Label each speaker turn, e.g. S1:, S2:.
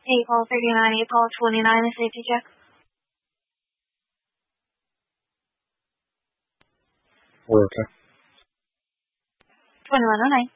S1: April 39, April 29 is safety check.
S2: 4 o'clock.
S1: 2109.